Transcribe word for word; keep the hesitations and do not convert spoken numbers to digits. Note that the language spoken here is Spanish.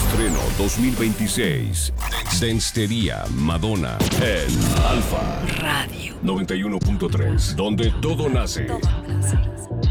Estreno dos mil veintiséis. Denstería Madonna en Alfa Radio noventa y uno punto tres, donde todo nace. Todo nace.